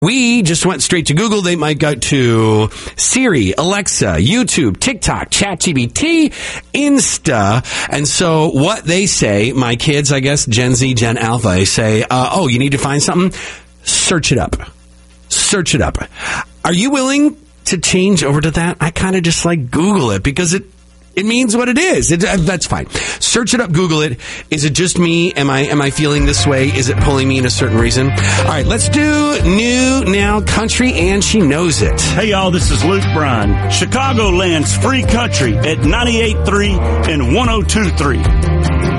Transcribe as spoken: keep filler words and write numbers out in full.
we just went straight to Google. They might go to Siri, Alexa, YouTube, TikTok, ChatGPT, Insta. And so what they say, my kids, I guess, Gen Z, Gen Alpha, they say, uh, oh, you need to find something? Search it up. Search it up. Are you willing to change over to that? I kind of just like Google it because it It means what it is. It, uh, that's fine. Search it up. Google it. Is it just me? Am I am I feeling this way? Is it pulling me in a certain reason? All right, let's do new now country, and she knows it. Hey, y'all, this is Luke Bryan. Chicagoland's free country at ninety-eight point three and one oh two point three.